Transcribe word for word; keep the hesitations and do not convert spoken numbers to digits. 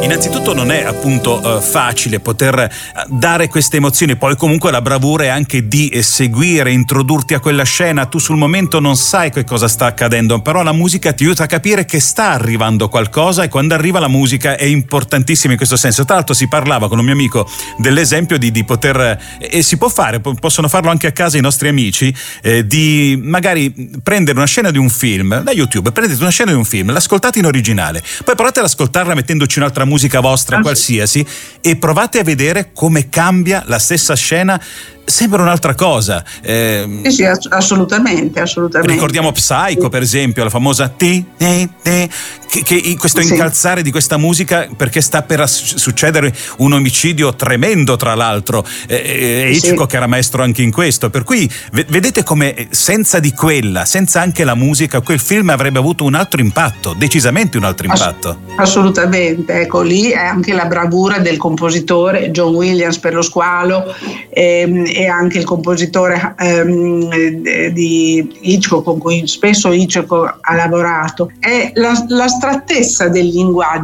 Innanzitutto non è appunto uh, facile poter dare queste emozioni, poi comunque la bravura è anche di seguire, introdurti a quella scena. Tu sul momento non sai che cosa sta accadendo, però la musica ti aiuta a capire che sta arrivando qualcosa, e quando arriva la musica è importantissima in questo senso. Tra l'altro si parlava con un mio amico dell'esempio di, di poter, e si può fare, possono farlo anche a casa i nostri amici, eh, di magari prendere una scena di un film da YouTube, prendete una scena di un film, l'ascoltate in originale, poi provate ad ascoltarla mettendoci un'altra musica vostra qualsiasi e provate a vedere come cambia la stessa scena. Sembra un'altra cosa. Eh, sì, sì, assolutamente, assolutamente. Ricordiamo Psycho, per esempio, la famosa ti, ti, ti, che, che questo sì. incalzare di questa musica, perché sta per succedere un omicidio tremendo, tra l'altro, e eh, Hitchcock sì. era maestro anche in questo, per cui vedete come senza di quella, senza anche la musica, quel film avrebbe avuto un altro impatto, decisamente un altro impatto. Ass- assolutamente, ecco, lì è anche la bravura del compositore John Williams per Lo squalo, ehm, e anche il compositore ehm, di Hitchcock, con cui spesso Hitchcock ha lavorato. È la, l'astrattezza del linguaggio